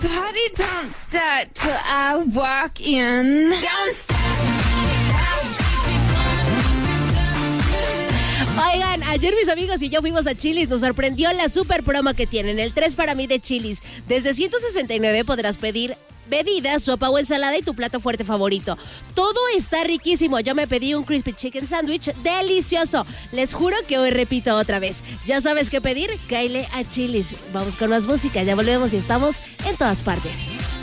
Party don't start till I walk in. Don't start. Oigan, ayer mis amigos y yo fuimos a Chili's. Nos sorprendió la super promo que tienen. El 3 para mí de Chili's. Desde 169 podrás pedir bebida, sopa o ensalada y tu plato fuerte favorito. Todo está riquísimo. Yo me pedí un crispy chicken sandwich delicioso. Les juro que hoy repito otra vez. Ya sabes qué pedir, cáele a Chili's. Vamos con más música, ya volvemos y estamos en todas partes.